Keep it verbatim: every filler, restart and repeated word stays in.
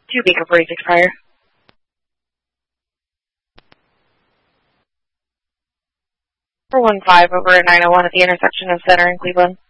two Beacon forty-six prior. four one five over nine oh one at the intersection of Center and Cleveland.